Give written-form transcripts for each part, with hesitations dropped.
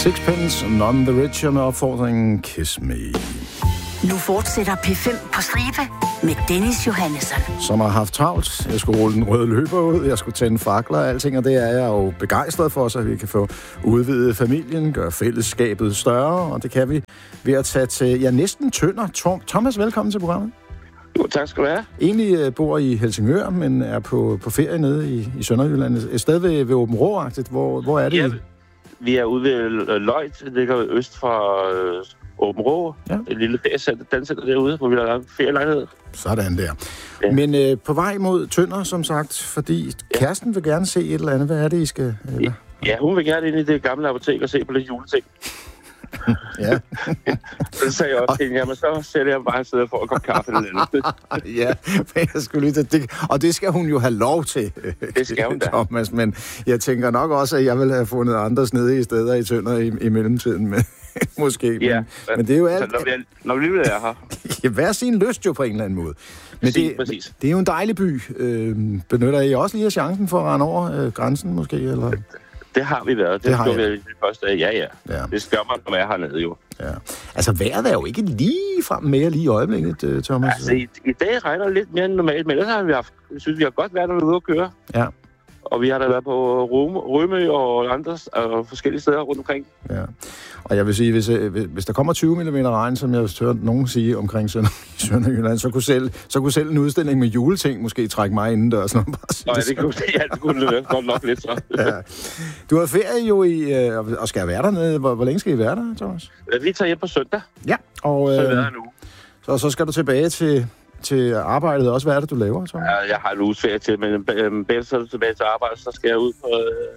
Sixpence, None the Richer med opfordringen Kiss Me. Nu fortsætter P5 på stribe med Dennis Johannesson. Som har haft travlt. Jeg skulle rulle den røde løber ud, jeg skulle tænde fakler og alting, og det er jeg jo begejstret for, så vi kan få udvidet familien, gøre fællesskabet større, og det kan vi ved at tage til, næsten Tønder. Thomas, velkommen til programmet. Jo, tak skal du have. Egentlig bor i Helsingør, men er på ferie nede i Sønderjylland. Et sted ved Åben Rå-agtigt. Hvor er det? Ja, vi er ude ved Løjt, det ligger øst fra Åben Rå. Ja. Et lille danscenter derude, hvor vi har en ferielejlighed. Sådan der. Ja. Men på vej mod Tønder, som sagt, fordi kæresten vil gerne se et eller andet. Hvad er det, I skal... Eller? Ja, hun vil gerne ind i det gamle apotek og se på lidt juleting. Ja. Så sagde jeg også til hende, jamen så sætter jeg bare et sted for at komme kaffe eller andet. Ja, men jeg skulle lige det, og det skal hun jo have lov til, det skal hun da. Thomas, men jeg tænker nok også, at jeg vil have fundet andre snedige steder i Tønder i mellemtiden, men, måske. Ja, men det er jo alt... Når vi er her. Ja, hver sin lyst jo på en eller anden måde. Men præcis. Det er jo en dejlig by. Benytter I også lige af chancen for at rende over grænsen måske, eller... Det har vi været. Det gjorde vi det første af. Ja. Det skal man, når jeg er hernede jo. Ja. Altså, vejret er jo ikke lige frem mere lige i øjeblikket, Thomas. Altså, i dag regner det lidt mere end normalt, men ellers har vi haft, synes vi har godt været, når vi er ude at køre. Ja. Og vi har da været på Rømø og andre forskellige steder rundt omkring. Ja. Og jeg vil sige, hvis der kommer 20 mm regn, som jeg har hørt nogen sige omkring Sønderjylland, så kunne selv en udstilling med juleting måske trække mig indendørs. Nå ja, det kunne det godt nok lidt så. Ja. Du har ferie jo og skal være dernede. Hvor længe skal I være der, Thomas? Vi tager hjem på søndag. Ja. Og, så er vi der nu. Så skal du tilbage til arbejdet også. Hvad er det, du laver, Thomas? Ja, jeg har en uges ferie til, men bagefter så tilbage til arbejde, så skal jeg ud på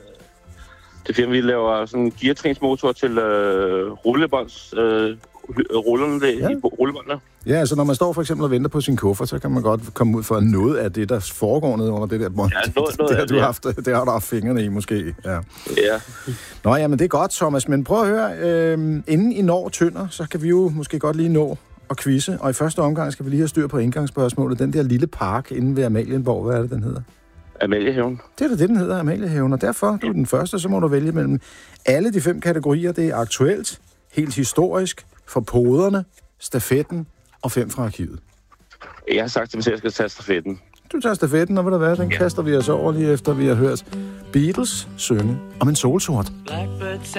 det firma, vi laver sådan en geartrinsmotor til rullebånds, rullerne i rullebåndene. Ja, altså når man står for eksempel og venter på sin kuffert, så kan man godt komme ud for noget af det, der foregår nede under det der bånd. Ja, noget af det. Det har du haft fingrene i, måske. Ja. Ja. Nå, jamen det er godt, Thomas, men prøv at høre, inden I når Tønder, så kan vi jo måske godt lige nå at quizze, og i første omgang skal vi lige have styr på indgangsspørgsmålet. Den der lille park inde ved Amalienborg, hvad er det, den hedder? Amaliehaven. Det er da det, den hedder, Amaliehaven, og derfor, du er den første, så må du vælge mellem alle de 5 kategorier. Det er aktuelt, helt historisk, for poderne, stafetten og 5 fra arkivet. Jeg har sagt til mig, at jeg skal tage stafetten. Du tager stafetten, og ved du hvad, den kaster vi os over lige efter, vi har hørt Beatles synge om en solsort.